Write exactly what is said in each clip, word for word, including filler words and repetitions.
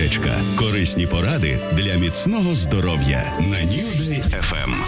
Аптечка. Корисні поради для міцного здоров'я на New Day еф ем.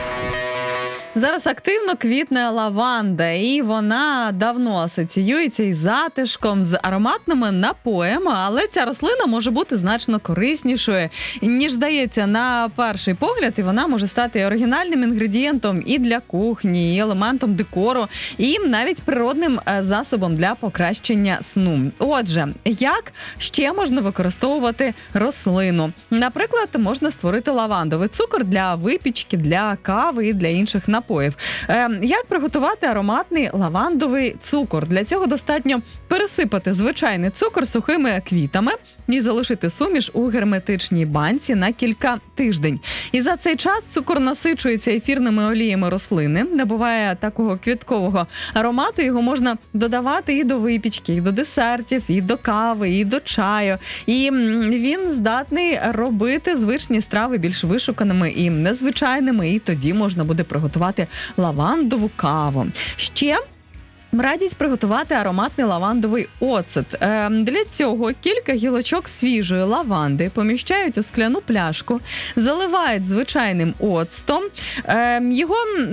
Зараз активно квітне лаванда, і вона давно асоціюється із затишком, з ароматними напоями, але ця рослина може бути значно кориснішою, ніж здається на перший погляд, і вона може стати оригінальним інгредієнтом і для кухні, і елементом декору, і навіть природним засобом для покращення сну. Отже, як ще можна використовувати рослину? Наприклад, можна створити лавандовий цукор для випічки, для кави і для інших напоїв. Е, як приготувати ароматний лавандовий цукор? Для цього достатньо пересипати звичайний цукор сухими квітами і залишити суміш у герметичній банці на кілька тиждень. І за цей час цукор насичується ефірними оліями рослини, набуває такого квіткового аромату, його можна додавати і до випічки, і до десертів, і до кави, і до чаю. І він здатний робити звичні страви більш вишуканими і незвичайними, і тоді можна буде приготувати лавандову каву. Ще радять приготувати ароматний лавандовий оцет. Е, для цього кілька гілочок свіжої лаванди поміщають у скляну пляшку, заливають звичайним оцтом. Е, його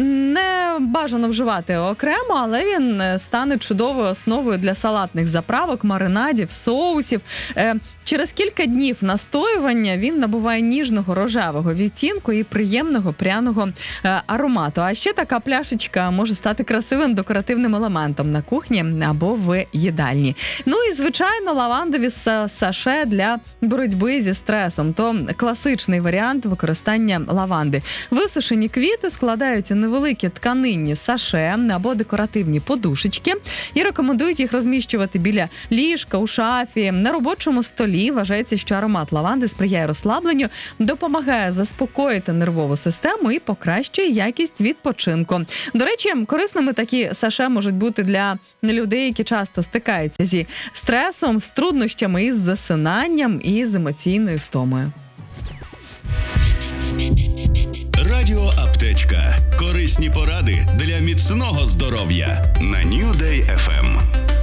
не бажано вживати окремо, але він стане чудовою основою для салатних заправок, маринадів, соусів. Е, через кілька днів настоювання він набуває ніжного рожевого відтінку і приємного пряного е, аромату. А ще така пляшечка може стати красивим декоративним елементом на кухні або в їдальні. Ну і, звичайно, лавандові саше для боротьби зі стресом. То класичний варіант використання лаванди. Висушені квіти складають у невеликі тканинні саше або декоративні подушечки і рекомендують їх розміщувати біля ліжка, у шафі, на робочому столі. Вважається, що аромат лаванди сприяє розслабленню, допомагає заспокоїти нервову систему і покращує якість відпочинку. До речі, корисними такі саше можуть бути для людей, які часто стикаються зі стресом, з труднощами із засинанням і з емоційною втомою. Радіо Аптечка. Корисні поради для міцного здоров'я на New Day еф ем.